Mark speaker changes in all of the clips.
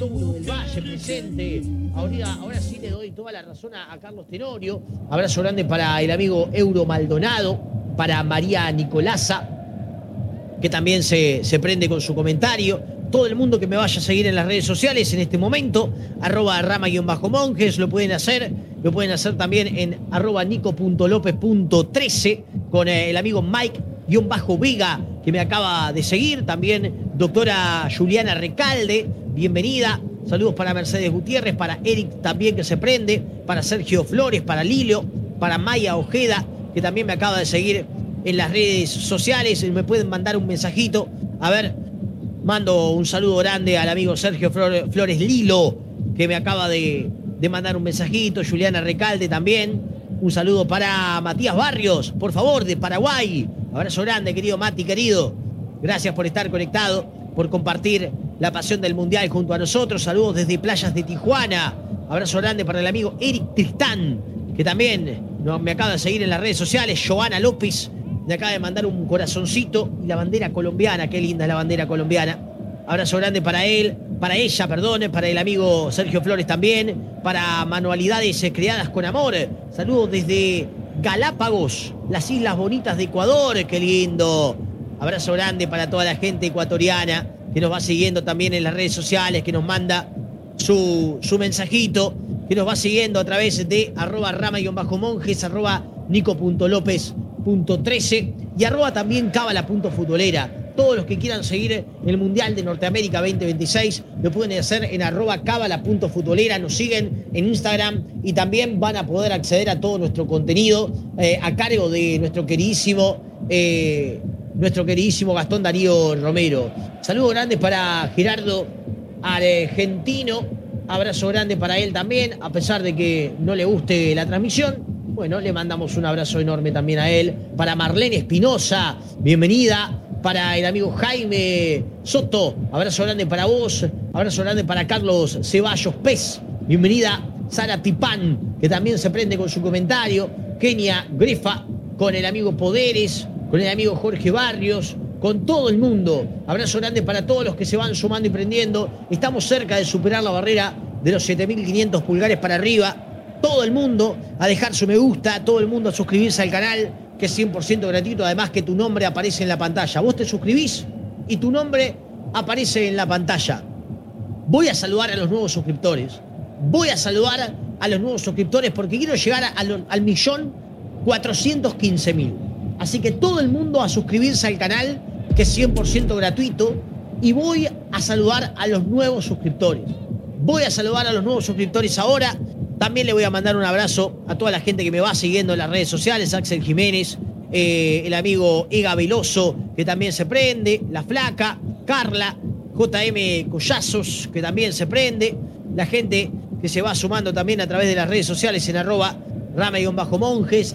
Speaker 1: del Valle presente. Ahora sí le doy toda la razón a Carlos Tenorio. Abrazo grande para el amigo Euro Maldonado, para María Nicolasa, que también se prende con su comentario. Todo el mundo que me vaya a seguir en las redes sociales en este momento, @rama_monjes, lo pueden hacer. Lo pueden hacer también en @nico.lopez.13 con el amigo Mike_Vega, que me acaba de seguir. También doctora Juliana Recalde, bienvenida. Saludos para Mercedes Gutiérrez, para Eric también que se prende, para Sergio Flores, para Lilo, para Maya Ojeda, que también me acaba de seguir en las redes sociales. Me pueden mandar un mensajito. A ver, mando un saludo grande al amigo Sergio Flores Lilo, que me acaba de mandar un mensajito. Juliana Recalde también. Un saludo para Matías Barrios, por favor, de Paraguay. Abrazo grande, querido Mati, querido. Gracias por estar conectado, por compartir la pasión del Mundial junto a nosotros. Saludos desde Playas de Tijuana. Abrazo grande para el amigo Eric Tristán, que también me acaba de seguir en las redes sociales. Joana López me acaba de mandar un corazoncito y la bandera colombiana. Qué linda es la bandera colombiana. Abrazo grande para él, para ella, perdón, para el amigo Sergio Flores también, para Manualidades Creadas con Amor. Saludos desde Galápagos, las Islas Bonitas de Ecuador. Qué lindo. Abrazo grande para toda la gente ecuatoriana que nos va siguiendo también en las redes sociales, que nos manda su mensajito, que nos va siguiendo a través de @rama_monjes, @nico.lopez.13 y @también cábala.futbolera. Todos los que quieran seguir el Mundial de Norteamérica 2026 lo pueden hacer en @cábala.futbolera. Nos siguen en Instagram y también van a poder acceder a todo nuestro contenido a cargo de nuestro queridísimo Gastón Darío Romero. Saludo grande para Gerardo Argentino. Abrazo grande para él también, a pesar de que no le guste la transmisión. Bueno, le mandamos un abrazo enorme también a él. Para Marlene Espinosa, bienvenida. Para el amigo Jaime Soto, abrazo grande para vos. Abrazo grande para Carlos Ceballos Pez, bienvenida. Sara Tipán, que también se prende con su comentario. Kenia Grefa, con el amigo Poderes, con el amigo Jorge Barrios, con todo el mundo. Abrazo grande para todos los que se van sumando y prendiendo. Estamos cerca de superar la barrera de los 7.500 pulgares para arriba. Todo el mundo a dejar su me gusta, todo el mundo a suscribirse al canal, que es 100% gratuito, además que tu nombre aparece en la pantalla. Vos te suscribís y tu nombre aparece en la pantalla. Voy a saludar a los nuevos suscriptores. Voy a saludar a los nuevos suscriptores porque quiero llegar al 1.415.000. Así que todo el mundo a suscribirse al canal, que es 100% gratuito, y voy a saludar a los nuevos suscriptores. Voy a saludar a los nuevos suscriptores ahora. También le voy a mandar un abrazo a toda la gente que me va siguiendo en las redes sociales. Axel Jiménez, el amigo Ega Veloso, que también se prende. La Flaca, Carla, JM Collazos, que también se prende. La gente que se va sumando también a través de las redes sociales en @rama_monjes,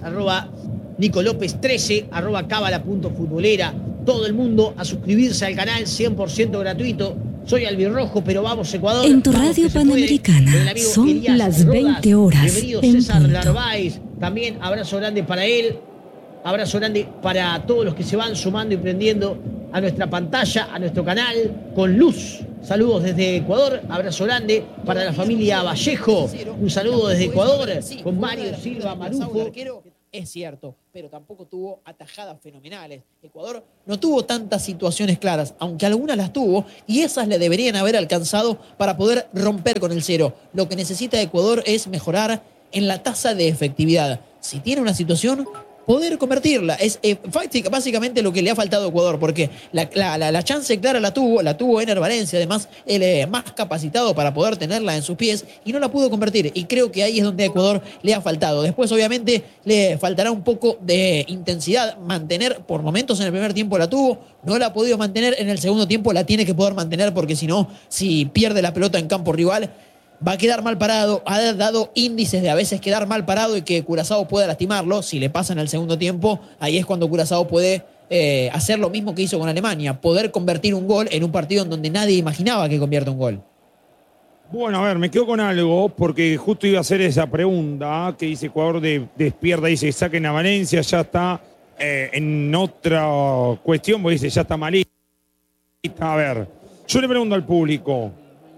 Speaker 1: @nicolopez13, @cábala.futbolera. Todo el mundo a suscribirse al canal, 100% gratuito. Soy albirrojo, pero vamos Ecuador.
Speaker 2: En tu radio Panamericana son
Speaker 1: Elías
Speaker 2: las 20 horas.
Speaker 1: Bienvenido César Narváez. También abrazo grande para él. Abrazo grande para todos los que se van sumando y prendiendo a nuestra pantalla, a nuestro canal, con luz. Saludos desde Ecuador. Abrazo grande para la familia Vallejo. Un saludo desde Ecuador con Mario Silva Marufo.
Speaker 3: Es cierto, pero tampoco tuvo atajadas fenomenales. Ecuador no tuvo tantas situaciones claras, aunque algunas las tuvo, y esas le deberían haber alcanzado para poder romper con el cero. Lo que necesita Ecuador es mejorar en la tasa de efectividad. Si tiene una situación, poder convertirla. Es básicamente lo que le ha faltado a Ecuador, porque la chance clara la tuvo Ener Valencia, además el más capacitado para poder tenerla en sus pies, y no la pudo convertir, y creo que ahí es donde a Ecuador le ha faltado. Después obviamente le faltará un poco de intensidad, mantener por momentos en el primer tiempo la tuvo, no la ha podido mantener, en el segundo tiempo la tiene que poder mantener, porque si no, si pierde la pelota en campo rival, va a quedar mal parado. Ha dado índices de a veces quedar mal parado y que Curazao pueda lastimarlo. Si le pasa en el segundo tiempo, ahí es cuando Curazao puede hacer lo mismo que hizo con Alemania, poder convertir un gol en un partido en donde nadie imaginaba que convierta un gol.
Speaker 4: Bueno, a ver, me quedo con algo, porque justo iba a hacer esa pregunta que dice Ecuador despierta, dice saquen a Valencia, ya está en otra cuestión, porque dice ya está malita. A ver, yo le pregunto al público,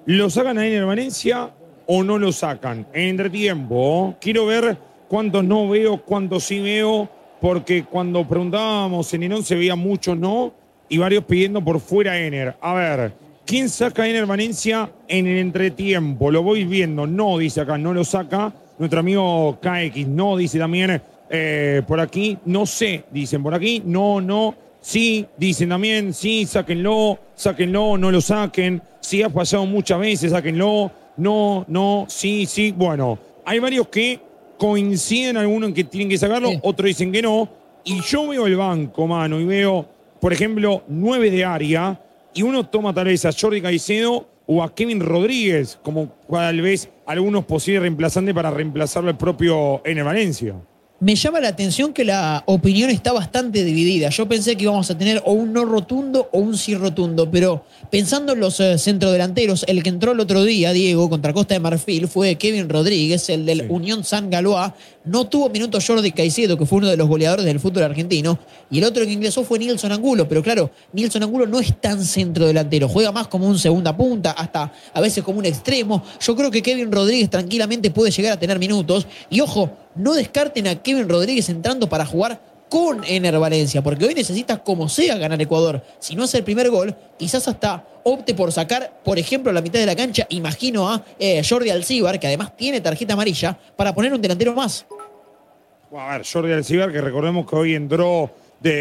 Speaker 4: ¿Lo sacan a Ener Valencia o no lo sacan? En entretiempo, quiero ver cuántos no veo, cuántos sí veo, porque cuando preguntábamos en el 11 veía muchos no y varios pidiendo por fuera a Ener. A ver, ¿quién saca a Ener Valencia en el entretiempo? Lo voy viendo, no dice acá, no lo saca. Nuestro amigo KX no dice también por aquí, no sé, dicen por aquí, no, sí, dicen también, sí, sáquenlo, no lo saquen, sí ha fallado muchas veces, sáquenlo, no, sí, bueno, hay varios que coinciden, algunos en que tienen que sacarlo, otros dicen que no, y yo veo el banco, mano, y veo, por ejemplo, 9 de área, y uno toma tal vez a Jordi Caicedo o a Kevin Rodríguez, como tal vez algunos posibles reemplazantes para reemplazarlo el propio Ener Valencia.
Speaker 3: Me llama la atención que la opinión está bastante dividida. Yo pensé que íbamos a tener o un no rotundo o un sí rotundo, pero pensando en los centrodelanteros, el que entró el otro día, Diego, contra Costa de Marfil, fue Kevin Rodríguez, el del Unión San Galois. No tuvo minutos Jordi Caicedo, que fue uno de los goleadores del fútbol argentino, y el otro que ingresó fue Nilson Angulo, pero claro, Nilson Angulo no es tan centrodelantero, juega más como un segunda punta, hasta a veces como un extremo. Yo creo que Kevin Rodríguez tranquilamente puede llegar a tener minutos, y ojo, no descarten a Kevin Rodríguez entrando para jugar con Ener Valencia, porque hoy necesitas como sea ganar Ecuador. Si no hace el primer gol, quizás hasta opte por sacar, por ejemplo, a la mitad de la cancha, imagino a Jordi Alcibar, que además tiene tarjeta amarilla, para poner un delantero más.
Speaker 4: A ver, Jordi Alcibar, que recordemos que hoy entró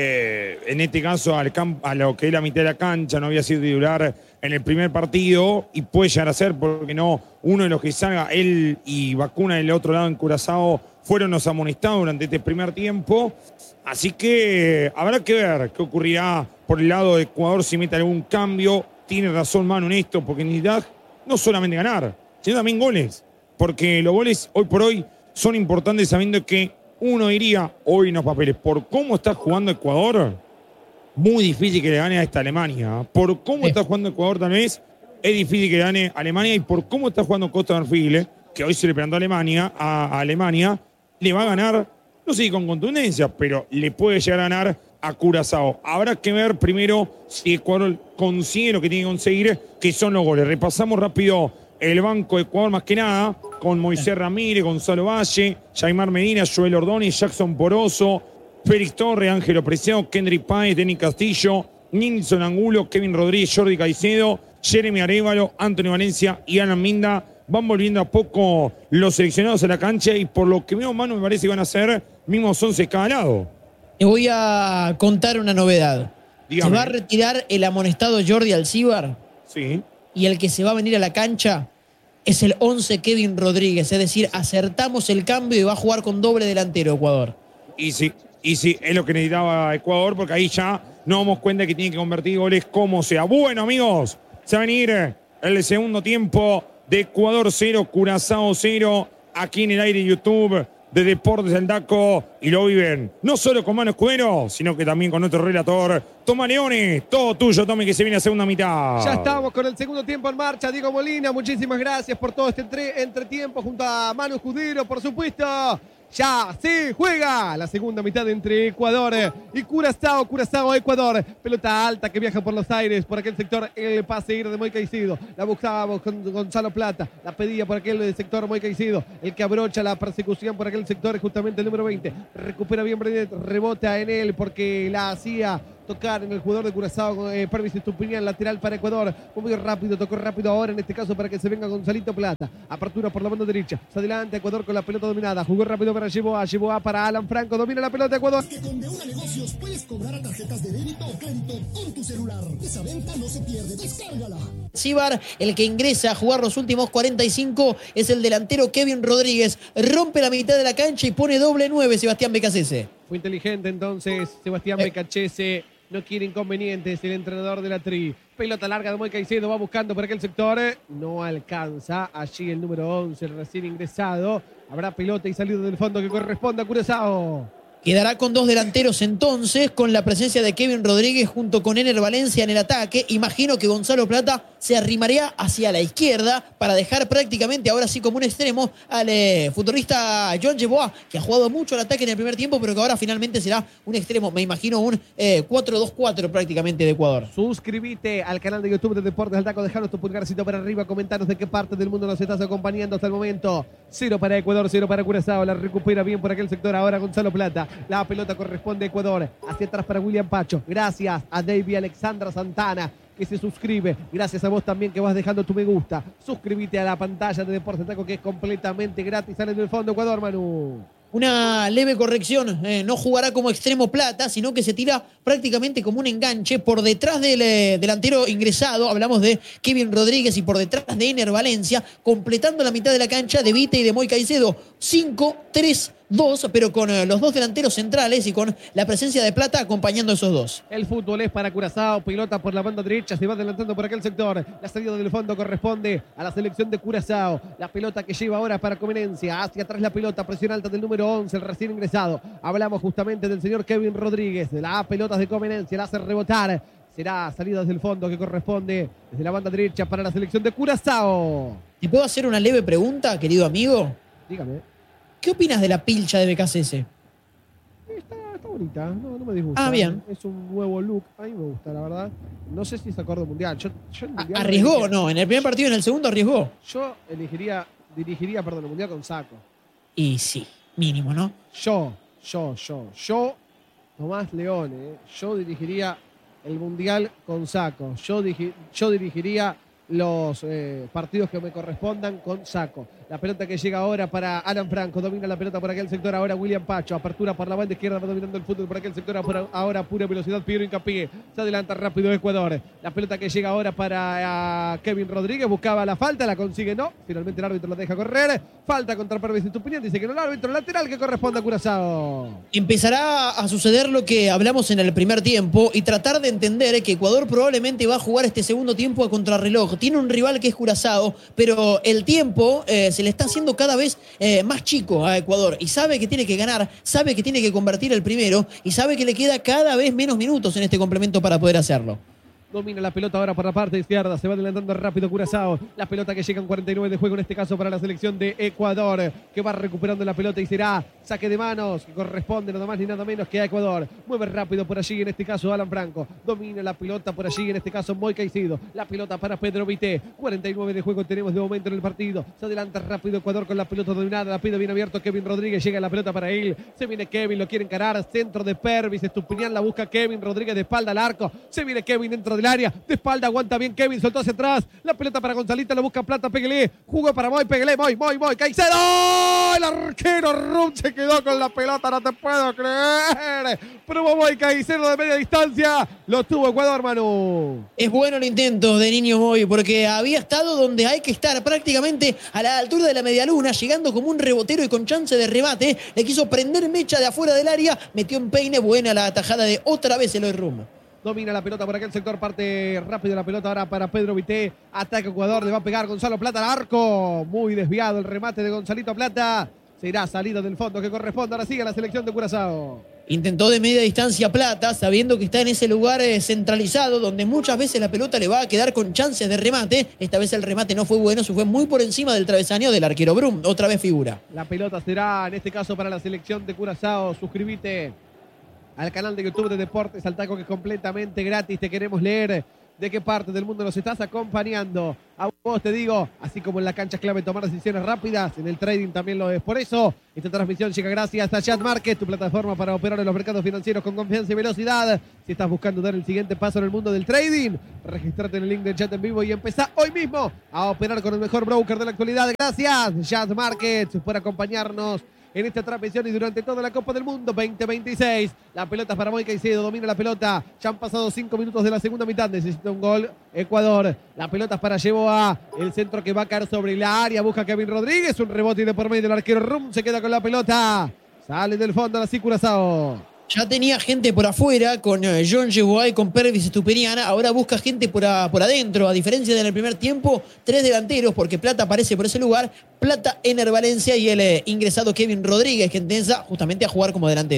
Speaker 4: en este caso a lo que es la mitad de la cancha, no había sido titular en el primer partido y puede llegar a ser, porque no, uno de los que salga, él y Vacuna del otro lado en Curazao, fueron los amonestados durante este primer tiempo. Así que habrá que ver qué ocurrirá por el lado de Ecuador, si mete algún cambio. Tiene razón Manu en esto, porque necesitas no solamente ganar, sino también goles. Porque los goles hoy por hoy son importantes, sabiendo que uno diría hoy en los papeles, por cómo está jugando Ecuador, muy difícil que le gane a esta Alemania. Por cómo está jugando Ecuador tal vez, es difícil que le gane a Alemania, y por cómo está jugando Costa de Marfil, que hoy se le plantó a Alemania, le va a ganar, no sé si con contundencia, pero le puede llegar a ganar a Curazao. Habrá que ver primero si Ecuador consigue lo que tiene que conseguir, que son los goles. Repasamos rápido el banco de Ecuador, más que nada, con Moisés Ramírez, Gonzalo Valle, Jaimar Medina, Joel Ordóñez, Jackson Poroso, Félix Torres, Ángelo Preciado, Kendrick Páez, Denis Castillo, Nilson Angulo, Kevin Rodríguez, Jordi Caicedo, Jeremy Arévalo, Antonio Valencia y Alan Minda. Van volviendo a poco los seleccionados a la cancha, y por lo que veo, Manu, me parece que van a ser mismos 11 cada lado.
Speaker 3: Te voy a contar una novedad.
Speaker 4: Dígame.
Speaker 3: Se va a retirar el amonestado Jordi Alcibar.
Speaker 4: Sí.
Speaker 3: Y el que se va a venir a la cancha es el 11 Kevin Rodríguez. Es decir, acertamos el cambio y va a jugar con doble delantero Ecuador.
Speaker 4: Y sí, es lo que necesitaba Ecuador, porque ahí ya nos damos cuenta que tiene que convertir goles como sea. Bueno, amigos, se va a venir el segundo tiempo de Ecuador 0, Curazao 0, aquí en el aire de YouTube de Deportes del Daco, y lo viven no solo con Manu Escudero, sino que también con nuestro relator, Tomás Leone. Todo tuyo, Tommy, que se viene a segunda mitad.
Speaker 5: Ya estamos con el segundo tiempo en marcha. Diego Molina, muchísimas gracias por todo este entretiempo junto a Manu Escudero, por supuesto. Ya se juega la segunda mitad entre Ecuador y Curazao. Curazao, Ecuador. Pelota alta que viaja por los aires. Por aquel sector el pase ir de Moy Caicedo. La buscábamos con Gonzalo Plata. La pedía por aquel sector Moy Caicedo. El que abrocha la persecución por aquel sector es justamente el número 20. Recupera bien Brenet. Rebota en él porque la hacía tocar en el jugador de Curazao, Pervis Estupiñán, lateral para Ecuador. Muy rápido, tocó rápido ahora en este caso para que se venga Gonzalito Plata. Apertura por la banda derecha. Se adelanta Ecuador con la pelota dominada. Jugó rápido para Yeboah para Alan Franco. Domina la pelota Ecuador.
Speaker 6: Que con De Una Negocios puedes cobrar a tarjetas de débito o crédito con tu celular. Esa venta no se pierde. Descárgala.
Speaker 3: Alcibar, el que ingresa a jugar los últimos 45, es el delantero Kevin Rodríguez. Rompe la mitad de la cancha y pone doble 9 Sebastián Becasese.
Speaker 5: Fue inteligente entonces Sebastián Becasese. No quiere inconvenientes el entrenador de la Tri. Pelota larga de Moy Caicedo, va buscando por aquel sector. No alcanza. Allí el número 11, el recién ingresado. Habrá pelota y salida del fondo que corresponde a Curazao.
Speaker 3: Quedará con 2 delanteros entonces, con la presencia de Kevin Rodríguez junto con Ener Valencia en el ataque. Imagino que Gonzalo Plata se arrimaría hacia la izquierda para dejar prácticamente ahora sí como un extremo al futbolista John Yeboah, que ha jugado mucho al ataque en el primer tiempo, pero que ahora finalmente será un extremo, me imagino un 4-2-4 prácticamente de Ecuador.
Speaker 5: Suscríbete al canal de YouTube de Deportes al Taco, dejanos tu pulgarcito para arriba, comentanos de qué parte del mundo nos estás acompañando hasta el momento. 0 para Ecuador, 0 para Curazao, la recupera bien por aquel sector ahora Gonzalo Plata. La pelota corresponde a Ecuador, hacia atrás para William Pacho. Gracias a David Alexandra Santana, que se suscribe. Gracias a vos también que vas dejando tu me gusta. Suscríbete a la pantalla de Deportes Taco, que es completamente gratis. Sale del fondo Ecuador, Manu.
Speaker 3: Una leve corrección, no jugará como extremo Plata, sino que se tira prácticamente como un enganche por detrás del delantero ingresado, hablamos de Kevin Rodríguez, y por detrás de Ener Valencia, completando la mitad de la cancha de Vite y de Moy Caicedo. 5-3-2, pero con los 2 delanteros centrales y con la presencia de Plata acompañando a esos 2.
Speaker 5: El fútbol es para Curazao, pilota por la banda derecha, se va adelantando por aquel sector. La salida del fondo corresponde a la selección de Curazao. La pelota que lleva ahora para Comenencia, hacia atrás la pelota, presión alta del número 11, el recién ingresado. Hablamos justamente del señor Kevin Rodríguez. La pelota de Comenencia, la hace rebotar. Será salida desde el fondo que corresponde desde la banda derecha para la selección de Curazao.
Speaker 3: ¿Te puedo hacer una leve pregunta, querido amigo?
Speaker 5: Dígame.
Speaker 3: ¿Qué opinas de la pilcha de BKCS?
Speaker 5: Está bonita, no me disgusta.
Speaker 3: Ah, bien.
Speaker 5: Es un nuevo look, a mí me gusta, la verdad. No sé si es acorde mundial. Yo el mundial
Speaker 3: ¿Arriesgó o no? En el primer partido y en el segundo arriesgó.
Speaker 5: Yo dirigiría, el mundial con Saco.
Speaker 3: Y sí, mínimo, ¿no?
Speaker 5: Yo, Tomás Leone, yo dirigiría el mundial con Saco. Yo dirigiría los partidos que me correspondan con Saco. La pelota que llega ahora para Alan Franco, domina la pelota por aquel sector ahora William Pacho, apertura por la banda izquierda, va dominando el fútbol por aquel sector, ahora pura velocidad, Piero Hincapié, se adelanta rápido Ecuador. La pelota que llega ahora para Kevin Rodríguez, buscaba la falta, la consigue, no, finalmente el árbitro la deja correr, falta contra Pervis Estupiñán, dice que no, el árbitro lateral que corresponde a Curazao.
Speaker 3: Empezará a suceder lo que hablamos en el primer tiempo y tratar de entender que Ecuador probablemente va a jugar este segundo tiempo a contrarreloj. Tiene un rival que es Curazao, pero el tiempo se le está haciendo cada vez más chico a Ecuador y sabe que tiene que ganar, sabe que tiene que convertir el primero y sabe que le queda cada vez menos minutos en este complemento para poder hacerlo.
Speaker 5: Domina la pelota ahora por la parte izquierda. Se va adelantando rápido Curazao. La pelota que llega en 49 de juego, en este caso para la selección de Ecuador, que va recuperando la pelota y será saque de manos que corresponde nada más ni nada menos que a Ecuador. Mueve rápido por allí, en este caso Alan Franco. Domina la pelota por allí, en este caso Moy Caicedo. La pelota para Pedro Vité. 49 de juego tenemos de momento en el partido. Se adelanta rápido Ecuador con la pelota dominada. La pide bien abierto Kevin Rodríguez. Llega la pelota para él. Se viene Kevin, lo quiere encarar. Centro de Pervis Estupiñán, la busca Kevin Rodríguez de espalda al arco. Se viene Kevin dentro del área, de espalda, aguanta bien Kevin, soltó hacia atrás, la pelota para Gonzalito, la busca Plata, Péguele, jugó para Moy, Péguele, Moy, Caicedo, el arquero Rum se quedó con la pelota, no te puedo creer, probó Moy Caicedo de media distancia, lo tuvo Ecuador, Manu.
Speaker 3: Es bueno el intento de Niño Moy, porque había estado donde hay que estar, prácticamente a la altura de la medialuna, llegando como un rebotero y con chance de remate, le quiso prender mecha de afuera del área, metió en peine, buena la atajada de otra vez Eloy Rum.
Speaker 5: Domina la pelota por aquel sector, parte rápido la pelota ahora para Pedro Vité. Ataca Ecuador, le va a pegar Gonzalo Plata al arco. Muy desviado el remate de Gonzalito Plata. Será salida del fondo que corresponde. Ahora sigue la selección de Curazao.
Speaker 3: Intentó de media distancia Plata, sabiendo que está en ese lugar centralizado, donde muchas veces la pelota le va a quedar con chances de remate. Esta vez el remate no fue bueno, se fue muy por encima del travesaño del arquero Brum. Otra vez figura.
Speaker 5: La pelota será, en este caso, para la selección de Curazao. Suscríbete al canal de YouTube de Deportes al Taco, que es completamente gratis. Te queremos leer de qué parte del mundo nos estás acompañando. A vos te digo, así como en la cancha es clave tomar decisiones rápidas, en el trading también lo es. Por eso, esta transmisión llega gracias a Chat Market, tu plataforma para operar en los mercados financieros con confianza y velocidad. Si estás buscando dar el siguiente paso en el mundo del trading, registrate en el link del chat en vivo y empezá hoy mismo a operar con el mejor broker de la actualidad. Gracias, Chat Market, por acompañarnos en esta transmisión y durante toda la Copa del Mundo 2026. La pelota para Moy Caicedo, domina la pelota. Ya han pasado 5 minutos de la segunda mitad. Necesita un gol Ecuador. La pelota es para Yeboah. El centro que va a caer sobre la área. Busca Kevin Rodríguez. Un rebote y de por medio del arquero Rum. Se queda con la pelota. Sale del fondo la Curazao.
Speaker 3: Ya tenía gente por afuera con John Yeboah y con Pervis Estupiñán. Ahora busca gente por adentro. A diferencia del primer tiempo, 3 delanteros, porque Plata aparece por ese lugar. Plata, Ener Valencia y el ingresado Kevin Rodríguez, que empieza justamente a jugar como delantero.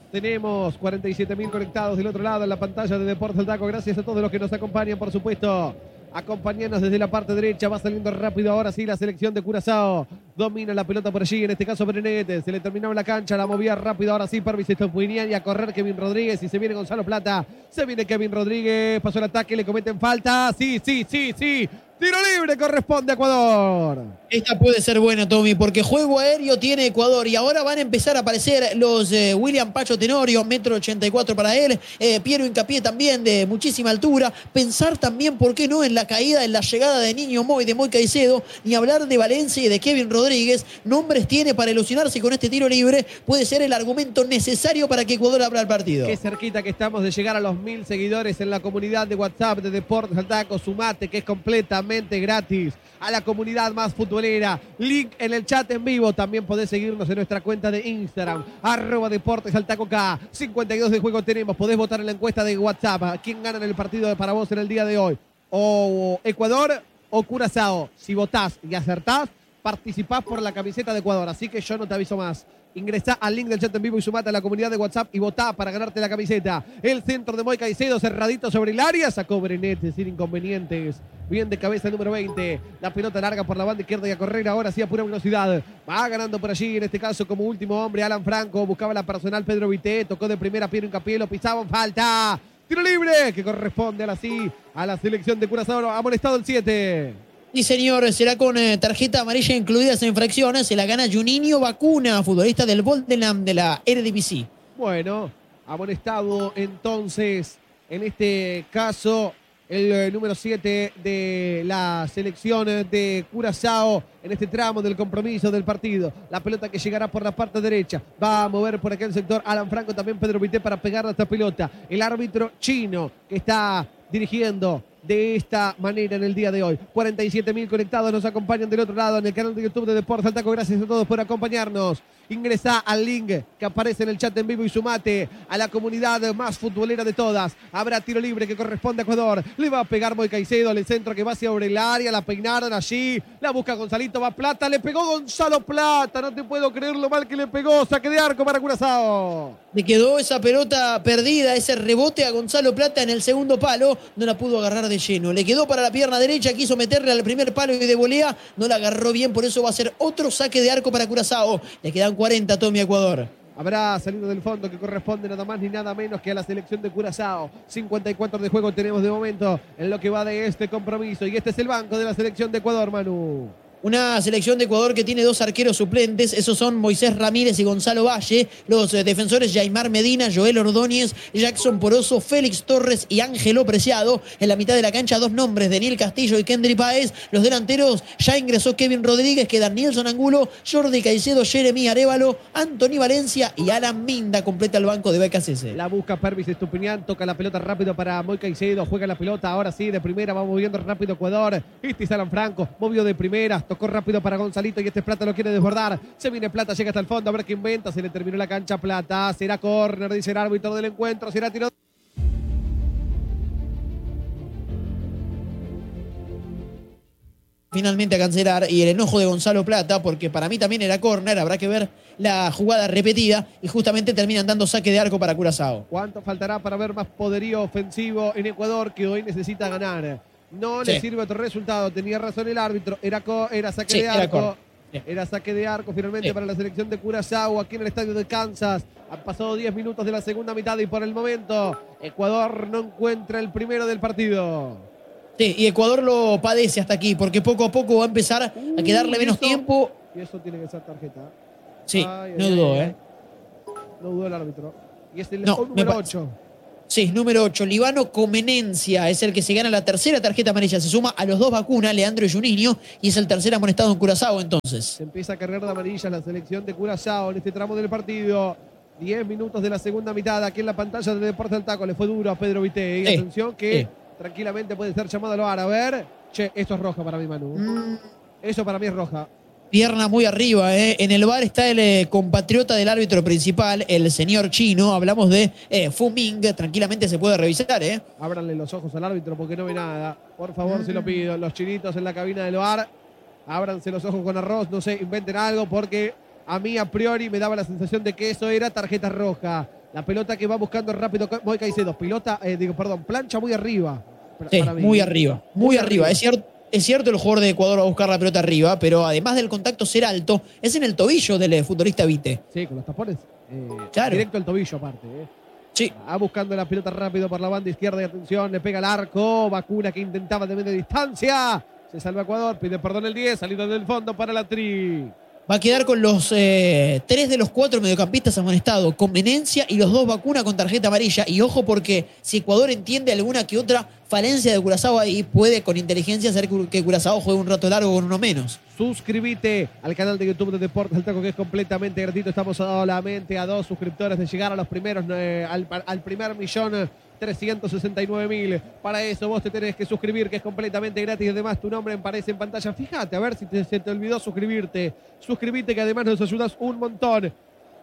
Speaker 5: Tenemos 47.000 conectados del otro lado en la pantalla de Deportes del Taco. Gracias a todos los que nos acompañan, por supuesto. Acompañanos desde la parte derecha, va saliendo rápido ahora sí la selección de Curazao. Domina la pelota por allí, en este caso Brenet. Se le terminaba la cancha, la movía rápido ahora sí Pervis Estupiñán y a correr Kevin Rodríguez y se viene Gonzalo Plata. Se viene Kevin Rodríguez, pasó el ataque, le cometen falta. Sí. Tiro libre corresponde a Ecuador.
Speaker 3: Esta puede ser buena, Tommy, porque juego aéreo tiene Ecuador y ahora van a empezar a aparecer los William Pacho Tenorio, 1,84 m para él, Piero Hincapié también de muchísima altura. Pensar también, ¿por qué no?, en la caída, en la llegada de Niño Moy, de Moy Caicedo, ni hablar de Valencia y de Kevin Rodríguez. Nombres tiene para ilusionarse con este tiro libre. Puede ser el argumento necesario para que Ecuador abra el partido.
Speaker 5: Qué cerquita que estamos de llegar a los 1.000 seguidores en la comunidad de WhatsApp de Deportes al Taco. Sumate, que es completamente gratis a la comunidad más futbolera. Link en el chat en vivo. También podés seguirnos en nuestra cuenta de Instagram, @Deportes al Taco K. 52 de juego tenemos. Podés votar en la encuesta de WhatsApp. ¿Quién gana en el partido para vos en el día de hoy? O Ecuador o Curazao. Si votás y acertás, participás por la camiseta de Ecuador. Así que yo no te aviso más. Ingresá al link del chat en vivo y sumate a la comunidad de WhatsApp y votá para ganarte la camiseta. El centro de Moy Caicedo, cerradito sobre el área, sacó Brenet sin inconvenientes. Bien de cabeza el número 20. La pelota larga por la banda izquierda y a correr ahora sí a pura velocidad. Va ganando por allí, en este caso como último hombre, Alan Franco. Buscaba la personal Pedro Vité. Tocó de primera Piero Hincapié, lo pisaban, falta. Tiro libre que corresponde ahora sí a la selección de Curazao. Ha molestado el 7.
Speaker 3: Sí, señor, será con tarjeta amarilla incluidas en infracciones. Se la gana Juninho Bacuna, futbolista del Volendam de la Eredivisie.
Speaker 5: Bueno, amonestado entonces, en este caso, el número 7 de la selección de Curazao en este tramo del compromiso del partido. La pelota que llegará por la parte derecha. Va a mover por aquel sector Alan Franco, también Pedro Vité para pegar a esta pelota. El árbitro chino que está dirigiendo de esta manera en el día de hoy. 47.000 conectados nos acompañan del otro lado en el canal de YouTube de Deportes al Taco. Gracias a todos por acompañarnos. Ingresá al link que aparece en el chat en vivo y sumate a la comunidad más futbolera de todas. Habrá tiro libre que corresponde a Ecuador. Le va a pegar Moy Caicedo, el centro que va hacia sobre el área. La peinaron allí. La busca Gonzalito, va Plata. Le pegó Gonzalo Plata. No te puedo creer lo mal que le pegó. Saque de arco para Curazao.
Speaker 3: Le quedó esa pelota perdida, ese rebote a Gonzalo Plata en el segundo palo. No la pudo agarrar de lleno. Le quedó para la pierna derecha, quiso meterle al primer palo y de volea. No la agarró bien, por eso va a ser otro saque de arco para Curazao. Le quedan 40, Tommy, Ecuador.
Speaker 5: Habrá salido del fondo que corresponde nada más ni nada menos que a la selección de Curazao. 54 de juego tenemos de momento en lo que va de este compromiso. Y este es el banco de la selección de Ecuador, Manu.
Speaker 3: Una selección de Ecuador que tiene dos arqueros suplentes, esos son Moisés Ramírez y Gonzalo Valle. Los defensores Yaimar Medina, Joel Ordóñez, Jackson Poroso, Félix Torres y Ángelo Preciado. En la mitad de la cancha dos nombres, Daniel Castillo y Kendry Páez. Los delanteros ya ingresó Kevin Rodríguez, quedan Nilson Angulo, Jordi Caicedo, Jeremy Arévalo, Anthony Valencia y Alan Minda. Completa el banco de BKCS.
Speaker 5: La busca Pervis Estupiñán, toca la pelota rápido para Moy Caicedo, juega la pelota ahora sí de primera, va moviendo rápido Ecuador. Este es Alan Franco, movió de primera. Tocó rápido para Gonzalito y este Plata lo quiere desbordar. Se viene Plata, llega hasta el fondo, a ver qué inventa. Se le terminó la cancha a Plata. Será córner, dice el árbitro del encuentro. Será tiro.
Speaker 3: Finalmente a cancelar y el enojo de Gonzalo Plata, porque para mí también era córner, habrá que ver la jugada repetida y justamente terminan dando saque de arco para Curazao.
Speaker 5: ¿Cuánto faltará para ver más poderío ofensivo en Ecuador, que hoy necesita ganar? No le sirve otro resultado, tenía razón el árbitro, era saque de arco. Era saque de arco finalmente para la selección de Curazao aquí en el estadio de Kansas. Han pasado 10 minutos de la segunda mitad y por el momento Ecuador no encuentra el primero del partido.
Speaker 3: Sí, y Ecuador lo padece hasta aquí, porque poco a poco va a empezar a quedarle menos tiempo.
Speaker 5: Y eso tiene que ser tarjeta.
Speaker 3: Sí, no dudó,
Speaker 5: No dudó el árbitro. Y es el número 8.
Speaker 3: Sí, número 8. Libano Comenencia es el que se gana la tercera tarjeta amarilla. Se suma a los dos vacunas, Leandro y Juninho, y es el tercer amonestado en Curazao entonces.
Speaker 5: Se empieza a cargar de amarillas la selección de Curazao en este tramo del partido. 10 minutos de la segunda mitad aquí en la pantalla de Deportes al Taco. Le fue duro a Pedro Vité. Y atención que tranquilamente puede ser llamado al VAR. A ver. Che, esto es roja para mí, Manu. Eso para mí es roja.
Speaker 3: Pierna muy arriba, En el VAR está el compatriota del árbitro principal, el señor chino. Hablamos de Fu Ming. Tranquilamente se puede revisar,
Speaker 5: Ábranle los ojos al árbitro porque no ve nada. Por favor, se lo pido. Los chinitos en la cabina del VAR. Ábranse los ojos con arroz. No sé, inventen algo porque a mí a priori me daba la sensación de que eso era tarjeta roja. La pelota que va buscando rápido Moy Caicedo. Plancha muy arriba.
Speaker 3: Sí, muy arriba. Muy arriba. Es cierto, el jugador de Ecuador va a buscar la pelota arriba, pero además del contacto ser alto, es en el tobillo del futbolista Vite.
Speaker 5: Sí, con los tapones.
Speaker 3: Claro.
Speaker 5: Directo al tobillo aparte.
Speaker 3: Sí.
Speaker 5: Va buscando la pelota rápido por la banda izquierda y atención, le pega al arco. Vacuna que intentaba de media distancia. Se salva Ecuador, pide perdón el 10, salida del fondo para la Tri.
Speaker 3: Va a quedar con los 3 de los 4 mediocampistas amonestados, con Menencia y los 2 Vacuna con tarjeta amarilla. Y ojo porque si Ecuador entiende alguna que otra falencia de Curazao ahí, puede con inteligencia hacer que Curazao juegue un rato largo con uno menos.
Speaker 5: Suscríbete al canal de YouTube de Deportes El Taco, que es completamente gratuito. Estamos solamente a 2 suscriptores de llegar a los primeros, al primer 1.369.000. Para eso vos te tenés que suscribir, que es completamente gratis. Además, tu nombre aparece en pantalla. Fíjate, a ver si se te olvidó suscribirte. Suscribite, que además nos ayudas un montón.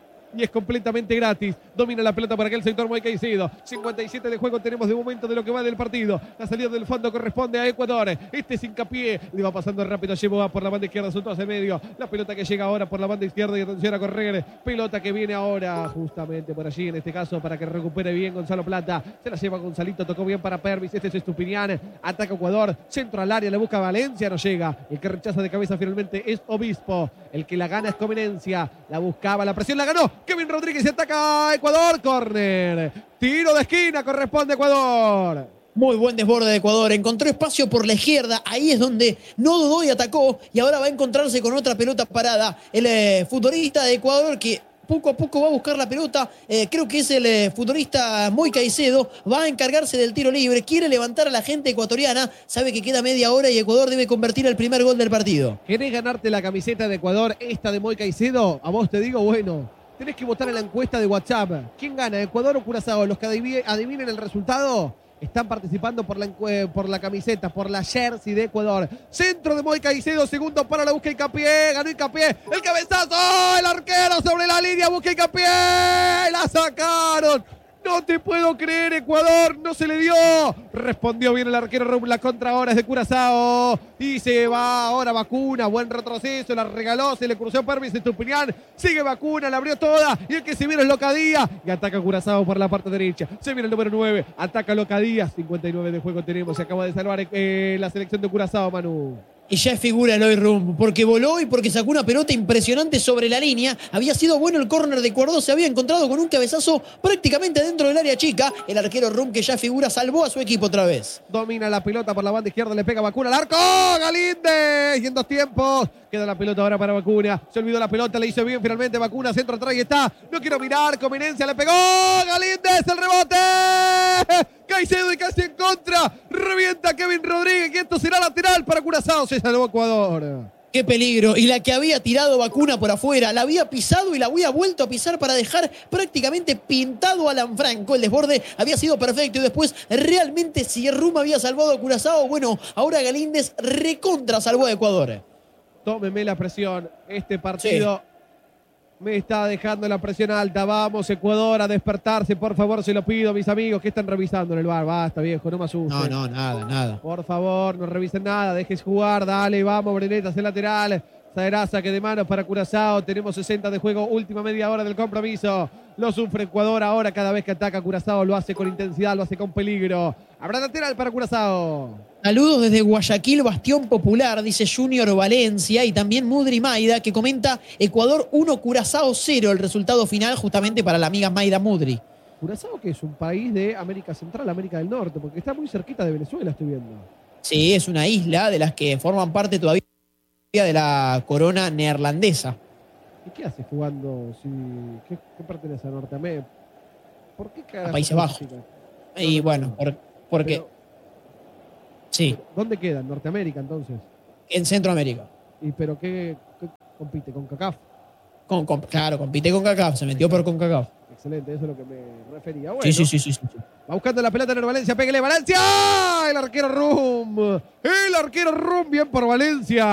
Speaker 5: Y es completamente gratis. Domina la pelota para aquel sector Moy Caicedo. 57 de juego tenemos de momento de lo que va del partido. La salida del fondo corresponde a Ecuador. Este es Hincapié. Le va pasando rápido. Lleva por la banda izquierda. Soltó hacia medio. La pelota que llega ahora por la banda izquierda. Y atención a correr. Pelota que viene ahora justamente por allí. En este caso para que recupere bien Gonzalo Plata. Se la lleva Gonzalito. Tocó bien para Pervis. Este es Estupiñán. Ataca Ecuador. Centro al área. Le busca Valencia. No llega. El que rechaza de cabeza finalmente es Obispo. El que la gana es Conveniencia. La buscaba. La presión la ganó. Kevin Rodríguez, se ataca a Ecuador, córner. Tiro de esquina, corresponde a Ecuador.
Speaker 3: Muy buen desborde de Ecuador, encontró espacio por la izquierda, ahí es donde no dudó y atacó, y ahora va a encontrarse con otra pelota parada. El futbolista de Ecuador que poco a poco va a buscar la pelota, creo que es el futbolista Moy Caicedo, va a encargarse del tiro libre, quiere levantar a la gente ecuatoriana, sabe que queda media hora y Ecuador debe convertir el primer gol del partido.
Speaker 5: ¿Querés ganarte la camiseta de Ecuador, esta de Moy Caicedo? A vos te digo, bueno, tenés que votar en la encuesta de WhatsApp. ¿Quién gana, Ecuador o Curazao? Los que adivinen el resultado están participando por la camiseta, por la jersey de Ecuador. Centro de Moy Caicedo, segundo para la busca Hincapié, ganó Hincapié, el cabezazo, el arquero sobre la línea, busca Hincapié, la sacaron. No te puedo creer, Ecuador, no se le dio. Respondió bien el arquero, la contra ahora es de Curazao. Y se va ahora Vacuna, buen retroceso, la regaló, se le cruzó Pervis, Estupiñán. Sigue Vacuna, la abrió toda. Y el que se viene es Locadía. Y ataca Curazao por la parte derecha. Se viene el número 9, ataca Locadía. 59 de juego tenemos, se acaba de salvar la selección de Curazao, Manu.
Speaker 3: Y ya es figura Eloy Rum, porque voló y porque sacó una pelota impresionante sobre la línea. Había sido bueno el córner de Ecuador, se había encontrado con un cabezazo prácticamente dentro del área chica. El arquero Rum, que ya figura, salvó a su equipo otra vez.
Speaker 5: Domina la pelota por la banda izquierda, le pega Vacuna al arco. Galíndez, y en 2 tiempos. Queda la pelota ahora para Vacuna. Se olvidó la pelota, le hizo bien finalmente Vacuna. Centro atrás y está. No quiero mirar. Conveniencia le pegó. Galíndez, el rebote. Caicedo y casi en contra. Revienta Kevin Rodríguez. Y esto será lateral para Curazao. Se salvó Ecuador.
Speaker 3: Qué peligro. Y la que había tirado Vacuna por afuera, la había pisado y la había vuelto a pisar para dejar prácticamente pintado a Alan Franco. El desborde había sido perfecto y después realmente si Rum había salvado a Curazao, bueno, ahora Galíndez recontra salvó a Ecuador.
Speaker 5: Tómeme la presión. Este partido me está dejando la presión alta. Vamos, Ecuador, a despertarse. Por favor, se lo pido, mis amigos, que están revisando en el bar. Basta, viejo, no me asustes.
Speaker 3: No, nada.
Speaker 5: Por favor, no revisen nada. Dejes jugar, dale, vamos, Brenetas, el lateral. Será saque de manos para Curazao. Tenemos 60 de juego, última media hora del compromiso. Lo sufre Ecuador ahora. Cada vez que ataca Curazao lo hace con intensidad, lo hace con peligro. Habrá lateral para Curazao.
Speaker 3: Saludos desde Guayaquil, Bastión Popular, dice Junior Valencia, y también Mudri Maida, que comenta Ecuador 1, Curazao 0, el resultado final justamente para la amiga Maida Mudri.
Speaker 5: Curazao, que es un país de América Central, América del Norte, porque está muy cerquita de Venezuela, estoy viendo.
Speaker 3: Sí, es una isla de las que forman parte todavía de la corona neerlandesa.
Speaker 5: ¿Y qué hace jugando? ¿Qué pertenece a Norteamérica? ¿Por qué
Speaker 3: a Países Bajos. Y bueno, porque... Sí.
Speaker 5: ¿Dónde queda? ¿En Norteamérica, entonces?
Speaker 3: En Centroamérica.
Speaker 5: ¿Y pero qué compite? ¿Con CACAF?
Speaker 3: Claro, compite con CACAF. Se metió por CONCACAF.
Speaker 5: Excelente, eso es lo que me refería. Bueno,
Speaker 3: sí.
Speaker 5: Va buscando la pelota en el Valencia. Pégale, Valencia. El arquero Rum, bien por Valencia.